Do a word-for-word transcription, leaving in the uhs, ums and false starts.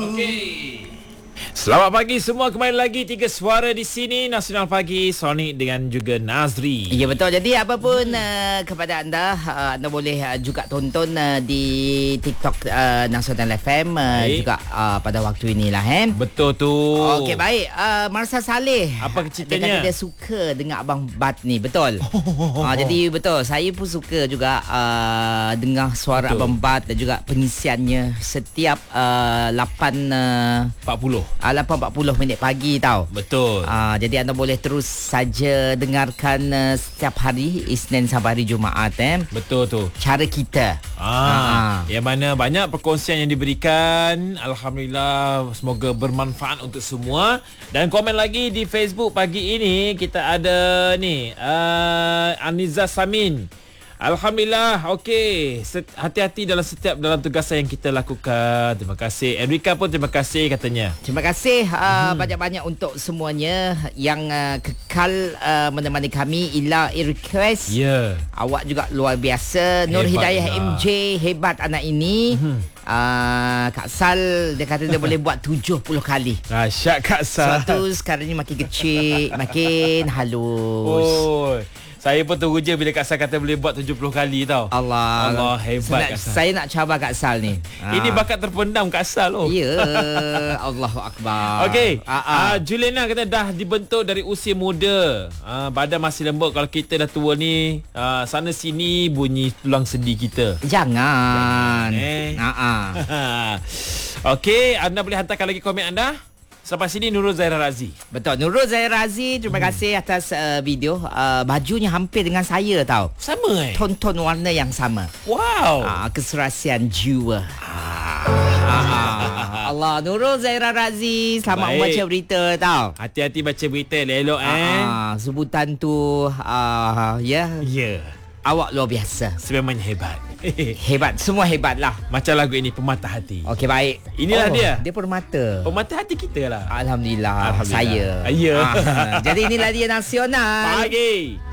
Okey. Selamat pagi semua, kembali lagi Tiga Suara di sini, Nasional Pagi, Sonic dengan juga Nazri. Ya betul. Jadi apapun hmm. uh, kepada anda, uh, anda boleh uh, juga tonton uh, di TikTok uh, Nasional F M uh, juga uh, pada waktu inilah eh. Betul tu. Okey, baik. Uh, Marsa Saleh. Apa ceritanya? Dia kata dia suka dengan Abang Bat ni, betul. uh, jadi betul, saya pun suka juga uh, dengar suara betul. Abang Bat dan juga pengisiannya setiap uh, lapan uh, empat puluh. lapan empat puluh minit pagi tau. Betul. Uh, jadi anda boleh terus saja dengarkan uh, setiap hari Isnin sampai hari Jumaat eh. Betul tu. Cara kita. Ah, uh, yang mana banyak perkongsian yang diberikan. Alhamdulillah, semoga bermanfaat untuk semua. Dan komen lagi di Facebook pagi ini kita ada ni uh, Aniza Samin. Alhamdulillah, okey. Hati-hati dalam setiap dalam tugasan yang kita lakukan. Terima kasih. Enrika pun terima kasih katanya. Terima kasih uh, hmm. banyak-banyak untuk semuanya yang uh, kekal uh, menemani kami. Ila request. Ya. Yeah. Awak juga luar biasa. Nur Hebat Hidayah lah. M J, hebat anak ini. Hmm. Uh, Kak Sal dia kata dia boleh buat tujuh puluh kali. Dahsyat Kak Sal. Suatu sekarang ni makin kecil, makin halus. Oh. Saya pun teruja bila Kak Sal kata boleh buat tujuh puluh kali tau. Allah. Allah, hebat Kak Sal. Saya nak cabar Kak Sal ni. Ini bakat terpendam Kak Sal oh. Ya, Allahu Akbar. Okey. Uh, Juliana kata dah dibentuk dari usia muda. Uh, badan masih lembut. Kalau kita dah tua ni, uh, sana sini bunyi tulang sendi kita. Jangan. Jangan eh. Uh-uh. Okey, anda boleh hantarkan lagi komen anda. Sampai sini Nurul Zaira Razi. Betul, Nurul Zaira Razi, terima hmm. kasih atas uh, video. Uh, bajunya hampir dengan saya tau. Sama eh? Tonton warna yang sama. Wow. Uh, keserasian jiwa. Ah. Ah. Allah, Nurul Zaira Razi, selamat baik. Membaca berita tau. Hati-hati baca berita, elok eh. Ah, sebutan tu uh, ya. Yeah. Ya. Yeah. Awak luar biasa. Sebenarnya hebat. Hebat, semua hebat lah. Macam lagu ini, Pemata Hati. Okey, baik. Inilah oh, dia. Dia permata. Pemata hati kita lah. Alhamdulillah, Alhamdulillah. saya. Ya. Ah, jadi inilah dia Nasional Pagi.